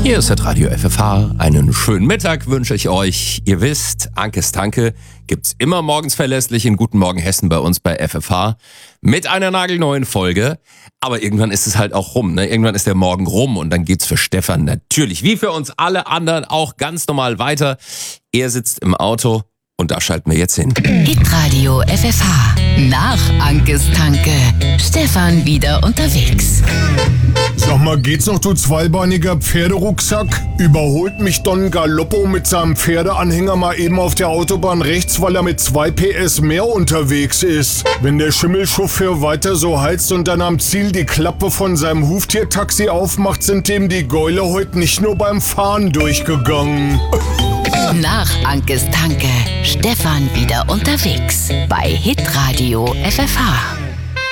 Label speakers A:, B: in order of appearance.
A: Hier ist das Radio FFH. Einen schönen Mittag wünsche ich euch. Ihr wisst, Ankes Tanke gibt's immer morgens verlässlich in Guten Morgen Hessen bei uns bei FFH mit einer nagelneuen Folge. Aber irgendwann ist es halt auch rum, ne? Irgendwann ist der Morgen rum und dann geht's für Stefan natürlich, wie für uns alle anderen, auch ganz normal weiter. Er sitzt im Auto und da schalten wir jetzt hin.
B: Hitradio FFH. Nach Ankes Tanke. Stefan wieder unterwegs.
C: Sag mal, geht's noch, du zweibeiniger Pferderucksack? Überholt mich Don Galoppo mit seinem Pferdeanhänger mal eben auf der Autobahn rechts, weil er mit 2 PS mehr unterwegs ist. Wenn der Schimmelchauffeur weiter so heizt und dann am Ziel die Klappe von seinem Huftiertaxi aufmacht, sind dem die Gäule heute nicht nur beim Fahren durchgegangen.
B: Nach Ankes Tanke. Stefan wieder unterwegs. Bei Hitradio FFH.